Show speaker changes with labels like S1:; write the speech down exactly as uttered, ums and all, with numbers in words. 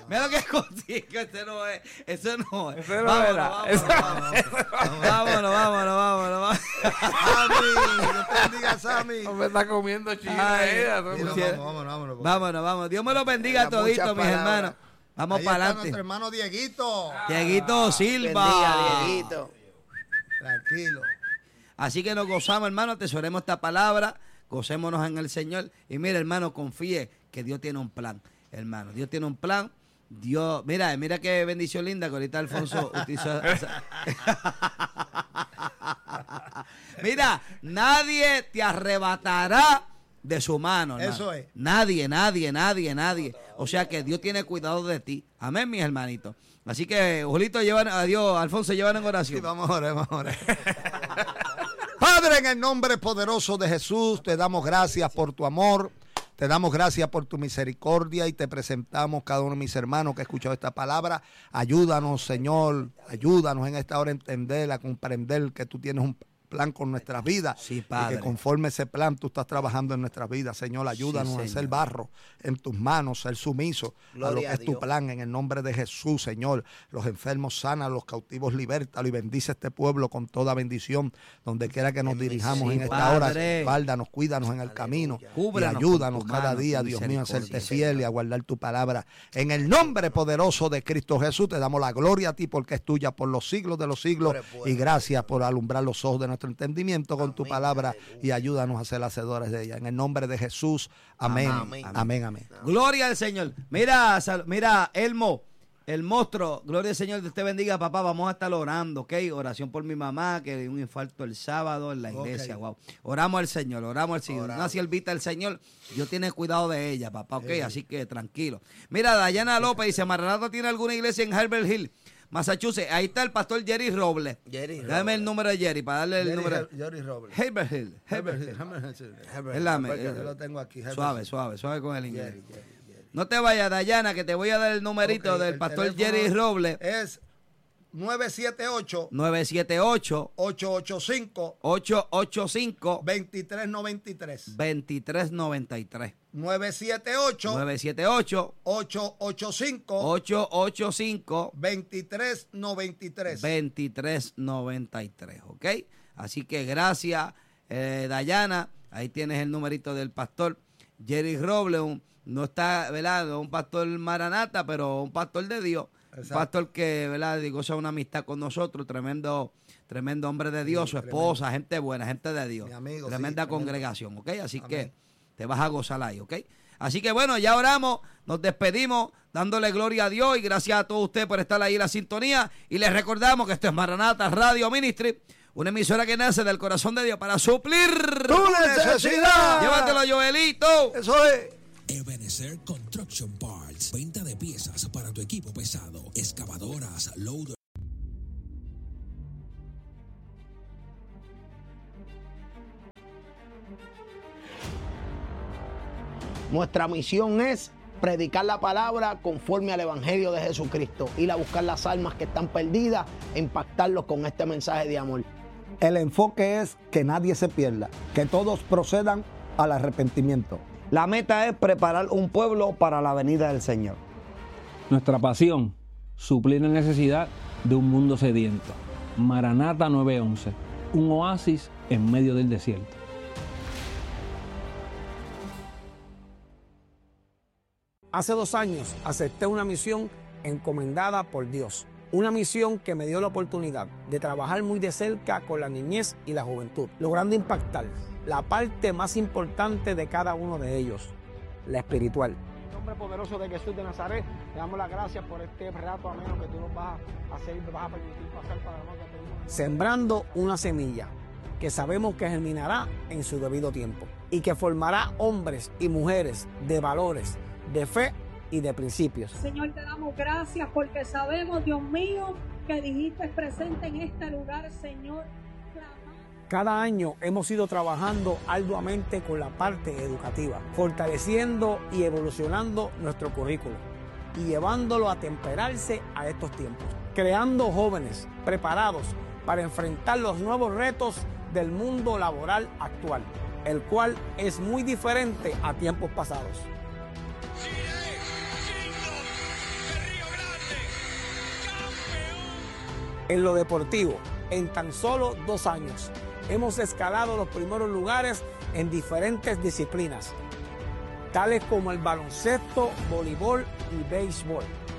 S1: Mira lo que consigo, ese no es, eso no es.
S2: Eso no
S1: vámonos,
S2: era.
S1: vámonos, vámonos, vámonos, vámonos, vámonos.
S3: Sammy, Dios te bendiga, Sammy.
S2: Me está comiendo china.
S1: Ay,
S2: ella,
S3: Mira,
S2: no,
S3: vámonos, vámonos, vámonos.
S1: Vámonos, vamos. Dios me lo bendiga a
S3: Muchas
S1: toditos, mis
S3: palabras.
S1: hermanos. Vamos
S3: Ahí
S1: para
S3: está
S1: adelante.
S3: nuestro hermano Dieguito.
S1: Dieguito Silva.
S4: Bendiga, Dieguito.
S3: Tranquilo.
S1: Así que nos gozamos, hermano, atesoremos esta palabra, gocémonos en el Señor. Y mira, hermano, confíe que Dios tiene un plan, hermano. Dios tiene un plan. Dios, mira, mira qué bendición linda que ahorita Alfonso utilizó. Mira, nadie te arrebatará de su mano, hermano.
S3: Eso es.
S1: Nadie, nadie, nadie, nadie. O sea que Dios tiene cuidado de ti. Amén, mis hermanitos. Así que, Julito, llevan a Dios, Alfonso, llevan en oración.
S3: Sí, vamos a orar, vamos a orar. Padre, en el nombre poderoso de Jesús, te damos gracias por tu amor. Te damos gracias por tu misericordia y te presentamos cada uno de mis hermanos que ha escuchado esta palabra. Ayúdanos, Señor, ayúdanos en esta hora a entender, a comprender que tú tienes un plan con nuestras vidas.
S1: Sí,
S3: y
S1: Padre.
S3: que conforme ese plan tú estás trabajando en nuestras vidas. Señor, ayúdanos
S1: Sí,
S3: a ser
S1: Señor.
S3: barro en tus manos, ser sumiso a lo
S4: Gloria
S3: que
S4: a
S3: es tu
S4: Dios.
S3: plan en el nombre de Jesús, Señor. Los enfermos sana, los cautivos libértalo y bendice este pueblo con toda bendición, donde quiera que nos dirijamos
S1: Sí,
S3: en esta
S1: Padre.
S3: hora. Guárdanos, cuídanos en el camino
S1: Cúbranos
S3: y ayúdanos
S1: con tu
S3: cada
S1: mano,
S3: día,
S1: tu
S3: Dios mío, a serte
S1: misericordia,
S3: fiel y a guardar tu palabra. En el nombre poderoso de Cristo Jesús te damos la gloria a ti porque es tuya por los siglos de los siglos y gracias por alumbrar los ojos de nuestro entendimiento con tu palabra y ayúdanos a ser hacedores de ella. En el nombre de Jesús, amén, amén, amén. amén.
S1: Gloria al Señor. Mira, sal- mira, Elmo, el monstruo, gloria al Señor, Dios te bendiga, papá. Vamos a estar orando, ¿ok? Oración por mi mamá, que dio un infarto el sábado en la iglesia,
S3: Ok.
S1: wow. Oramos al Señor, oramos al Señor. Una siervita del Señor, Dios tiene cuidado de ella, papá, ¿ok? Así que tranquilo. Mira, Dayana López dice, Maranata tiene alguna iglesia en Harvard Hill, Massachusetts. Ahí está el pastor Jerry Robles.
S4: Jerry
S1: Dame
S4: Robles.
S1: el número de Jerry para darle el
S3: Jerry,
S1: número.
S3: Jerry Robles.
S1: Herbert Hill, Herbert Hill. Es la-
S3: Yo lo tengo aquí.
S1: Suave, suave, suave con el inglés.
S3: Jerry, Jerry, Jerry.
S1: No te vayas, Dayana, que te voy a dar el numerito
S3: Ok,
S1: del
S3: el
S1: pastor
S3: teléfono
S1: Jerry Robles.
S3: Es nueve siete ocho,
S1: nueve siete ocho,
S3: ocho ocho cinco,
S1: ocho ocho cinco,
S3: dos tres nueve tres.
S1: dos tres nueve tres.
S3: nueve siete ocho,
S1: nueve siete ocho,
S3: ocho ocho cinco,
S1: ocho ocho cinco,
S3: dos tres nueve tres.
S1: dos tres nueve tres. ¿Ok? Así que gracias, eh, Dayana. Ahí tienes el numerito del pastor Jerry Robles. Un- no está, ¿verdad? No un pastor maranata, pero un pastor de Dios.
S3: Exacto.
S1: Un pastor que, ¿verdad? Goza una amistad con nosotros. Tremendo, tremendo hombre de Dios,
S3: Sí,
S1: su esposa, gente buena, gente de Dios.
S3: Mi amigo,
S1: Tremenda
S3: sí, tremendo.
S1: congregación, ¿ok? Así
S3: Amén.
S1: que te vas a gozar ahí, ¿ok? Así que bueno, ya oramos, nos despedimos, dándole gloria a Dios y gracias a todos ustedes por estar ahí en la sintonía. Y les recordamos que esto es Maranata Radio Ministry, una emisora que nace del corazón de Dios para suplir
S3: ¡Tu necesidad!
S1: Llévatelo, Joelito.
S3: Eso es.
S5: Ebenezer Construction Parts. Venta de piezas para tu equipo pesado. Excavadoras, loader.
S4: Nuestra misión es predicar la palabra conforme al Evangelio de Jesucristo, ir a buscar las almas que están perdidas e impactarlos con este mensaje de amor.
S6: El enfoque es que nadie se pierda, que todos procedan al arrepentimiento.
S7: La meta es preparar un pueblo para la venida del Señor.
S8: Nuestra pasión, suplir la necesidad de un mundo sediento. Maranata nueve once, un oasis en medio del desierto.
S6: Hace dos años acepté una misión encomendada por Dios. Una misión que me dio la oportunidad de trabajar muy de cerca con la niñez y la juventud, logrando impactar la parte más importante de cada uno de ellos, la espiritual. En el nombre poderoso de Jesús de Nazaret, te damos las gracias por este rato ameno que tú nos vas a hacer y nos vas a permitir pasar para la mano. Sembrando una semilla que sabemos que germinará en su debido tiempo y que formará hombres y mujeres de valores, de fe y de principios.
S9: Señor, te damos gracias porque sabemos, Dios mío, que dijiste presente en este lugar, Señor.
S6: Cada año hemos ido trabajando arduamente con la parte educativa, fortaleciendo y evolucionando nuestro currículo y llevándolo a temperarse a estos tiempos, creando jóvenes preparados para enfrentar los nuevos retos del mundo laboral actual, el cual es muy diferente a tiempos pasados. En lo deportivo, en tan solo dos años, hemos escalado los primeros lugares en diferentes disciplinas, tales como el baloncesto, voleibol y béisbol.